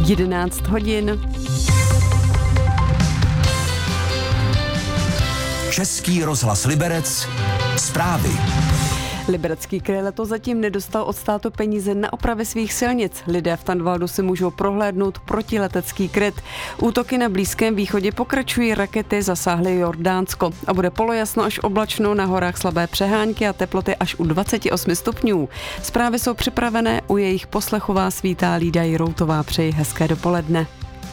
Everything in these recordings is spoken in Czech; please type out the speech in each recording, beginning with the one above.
11 hodin. Český rozhlas Liberec, zprávy. Liberecký kraj letos zatím nedostal od státu peníze na opravy svých silnic. Lidé v Tanvaldu si můžou prohlédnout protiletecký kryt. Útoky na Blízkém východě pokračují, rakety zasáhly Jordánsko a bude polojasno až oblačno, na horách slabé přehánky a teploty až u 28 stupňů. Zprávy jsou připravené, u jejich poslechu vás vítá Lída Jiroutová. Přeji hezké dopoledne.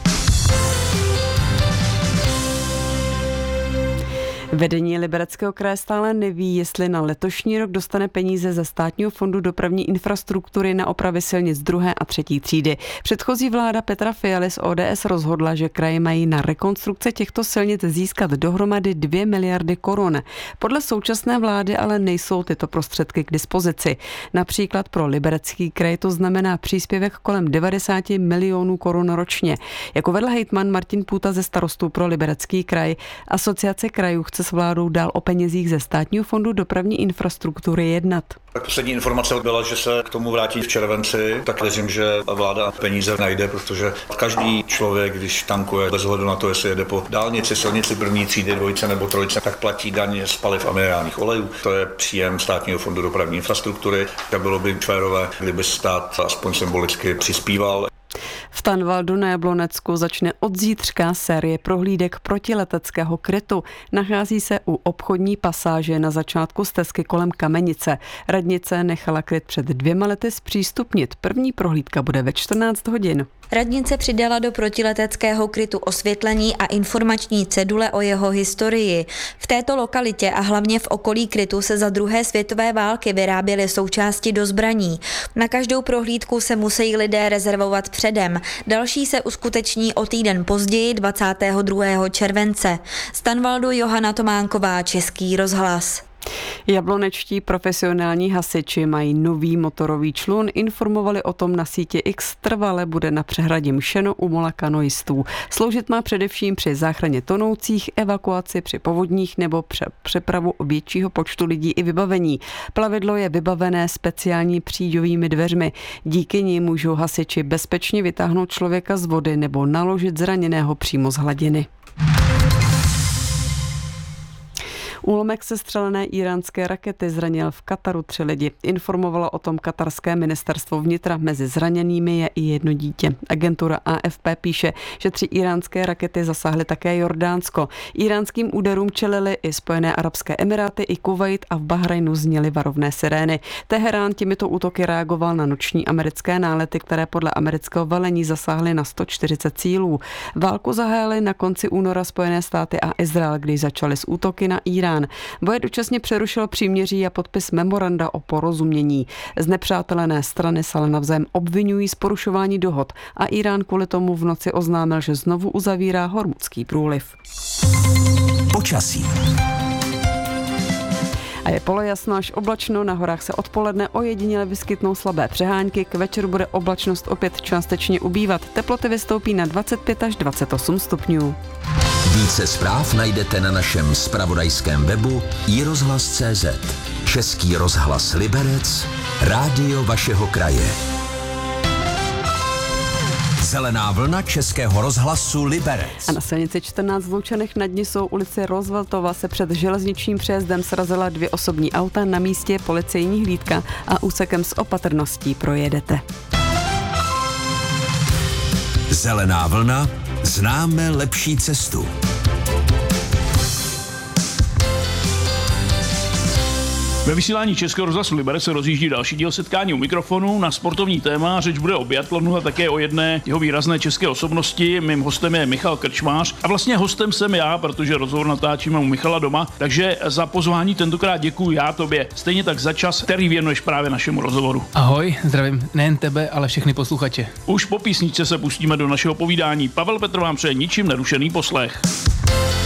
Vedení Libereckého kraje stále neví, jestli na letošní rok dostane peníze ze Státního fondu dopravní infrastruktury na opravy silnic 2. a 3. třídy. Předchozí vláda Petra Fialy z ODS rozhodla, že kraje mají na rekonstrukce těchto silnic získat dohromady 2 miliardy korun. Podle současné vlády ale nejsou tyto prostředky k dispozici. Například pro Liberecký kraj to znamená příspěvek kolem 90 milionů korun ročně. Jako vedl hejtman Martin Půta ze Starostů pro Liberecký kraj, Asociace krajů chce s vládou dál o penězích ze Státního fondu dopravní infrastruktury jednat. Tak poslední informace byla, že se k tomu vrátí v červenci, tak věřím, že vláda peníze najde, protože každý člověk, když tankuje, bez ohledu na to, jestli jede po dálnici, silnici 1. třídy, 2. nebo 3, tak platí daň z paliv a minerálních olejů. To je příjem Státního fondu dopravní infrastruktury. Tak bylo by férové, kdyby stát aspoň symbolicky přispíval. V Tanvaldu na Jablonecku začne od zítřka série prohlídek protileteckého krytu. Nachází se u obchodní pasáže na začátku stezky kolem Kamenice. Radnice nechala kryt před 2 lety zpřístupnit. První prohlídka bude ve 14 hodin. Radnice přidala do protileteckého krytu osvětlení a informační cedule o jeho historii. V této lokalitě a hlavně v okolí krytu se za 2. světové války vyráběly součásti do zbraní. Na každou prohlídku se musí lidé rezervovat předem. Další se uskuteční o týden později 22. července. Z Tanvaldu Johana Tománková, Český rozhlas. Jablonečtí profesionální hasiči mají nový motorový člun, informovali o tom na sítě X, trvale bude na přehradě Mšeno u mola kanoistů. Sloužit má především při záchraně tonoucích, evakuaci při povodních nebo přepravu většího počtu lidí i vybavení. Plavidlo je vybavené speciální příďovými dveřmi. Díky ní můžou hasiči bezpečně vytáhnout člověka z vody nebo naložit zraněného přímo z hladiny. Úlomek sestřelené íránské rakety zranil v Kataru 3 lidi. Informovalo o tom katarské ministerstvo vnitra. Mezi zraněnými je i jedno dítě. Agentura AFP píše, že 3 íránské rakety zasáhly také Jordánsko. Íránským úderům čelily i Spojené arabské emiráty, i Kuvajt a v Bahrajnu zněly varovné sirény. Teherán těmito útoky reagoval na noční americké nálety, které podle amerického velení zasáhly na 140 cílů. Válku zahájily na konci února Spojené státy a Izrael, když začaly s útoky na Irán. Boje dočasně přerušilo příměří a podpis memoranda o porozumění. Znepřátelené strany se ale navzájem obvinují z porušování dohod a Irán kvůli tomu v noci oznámil, že znovu uzavírá Hormuzský průliv. Počasí. A je polojasno až oblačno, na horách se odpoledne ojediněle vyskytnou slabé přehánky, k večeru bude oblačnost opět částečně ubývat, teploty vystoupí na 25 až 28 stupňů. Více zpráv najdete na našem zpravodajském webu iRozhlas.cz. Český rozhlas Liberec, rádio vašeho kraje. Zelená vlna Českého rozhlasu Liberec. A na silnici 14 v Loučanech nad Nisou ulici Rooseveltova se před železničním přejezdem srazila 2 osobní auta, na místě policejní hlídka a úsekem s opatrností projedete. Zelená vlna, známe lepší cestu. Ve vysílání Českého rozhlasu Liberec se rozjíždí další díl setkání u mikrofonu. Na sportovní téma řeč bude o biatlonu a také o jedné jeho výrazné české osobnosti. Mým hostem je Michal Krčmář a vlastně hostem jsem já, protože rozhovor natáčíme u Michala doma. Takže za pozvání tentokrát děkuju já tobě. Stejně tak za čas, který věnuješ právě našemu rozhovoru. Ahoj, zdravím nejen tebe, ale všechny posluchače. Už po písničce se pustíme do našeho povídání. Pavel Petr vám přeje ničím nerušený poslech.